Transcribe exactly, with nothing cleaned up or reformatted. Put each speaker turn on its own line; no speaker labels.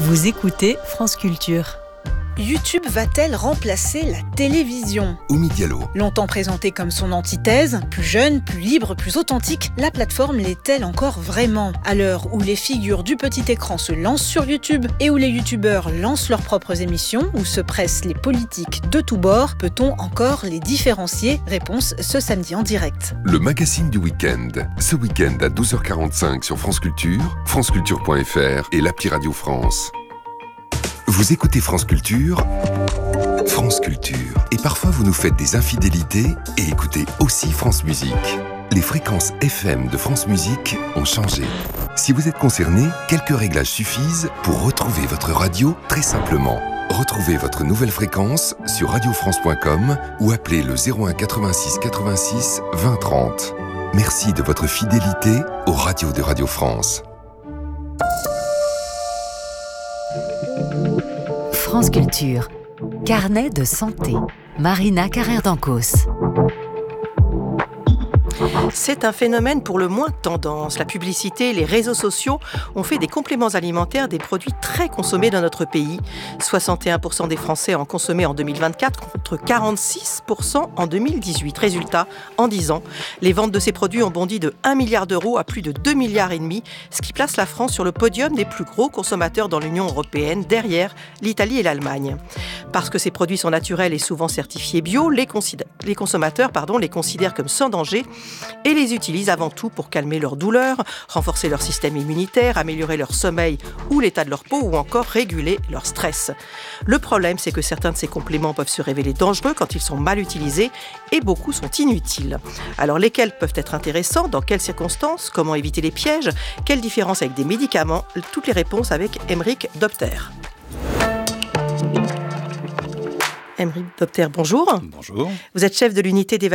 Vous écoutez France Culture.
YouTube va-t-elle remplacer la télévision ?
Oumi Diallo.
Longtemps présentée comme son antithèse, plus jeune, plus libre, plus authentique, la plateforme l'est-elle encore vraiment ? À l'heure où les figures du petit écran se lancent sur YouTube et où les youtubeurs lancent leurs propres émissions, où se pressent les politiques de tous bords, peut-on encore les différencier ? Réponse ce samedi en direct.
Le magazine du week-end. Ce week-end à douze heures quarante-cinq sur France Culture, franceculture point f r et l'appli Radio France. Vous écoutez France Culture, France Culture. Et parfois vous nous faites des infidélités et écoutez aussi France Musique. Les fréquences F M de France Musique ont changé. Si vous êtes concerné, quelques réglages suffisent pour retrouver votre radio très simplement. Retrouvez votre nouvelle fréquence sur radio france point com ou appelez le zéro un quatre-vingt-six quatre-vingt-six vingt trente. Merci de votre fidélité aux radios de Radio France.
France Culture. Carnet de santé. Marina Carrère d'Ancos.
C'est un phénomène pour le moins tendance. La publicité, les réseaux sociaux ont fait des compléments alimentaires des produits très consommés dans notre pays. soixante et un pour cent des Français en consommaient en deux mille vingt-quatre contre quarante-six pour cent en deux mille dix-huit. Résultat, en dix ans, les ventes de ces produits ont bondi de un milliard d'euros à plus de deux milliards et demi, ce qui place la France sur le podium des plus gros consommateurs dans l'Union européenne, derrière l'Italie et l'Allemagne. Parce que ces produits sont naturels et souvent certifiés bio, les, consid- les consommateurs pardon, les considèrent comme sans danger et les utilisent avant tout pour calmer leurs douleurs, renforcer leur système immunitaire, améliorer leur sommeil ou l'état de leur peau ou encore réguler leur stress. Le problème, c'est que certains de ces compléments peuvent se révéler dangereux quand ils sont mal utilisés et beaucoup sont inutiles. Alors lesquels peuvent être intéressants ? Dans quelles circonstances ? Comment éviter les pièges ? Quelle différence avec des médicaments ? Toutes les réponses avec Aymeric Dopter. Aymeric Dopter, bonjour.
Bonjour.
Vous êtes chef de l'unité d'évaluation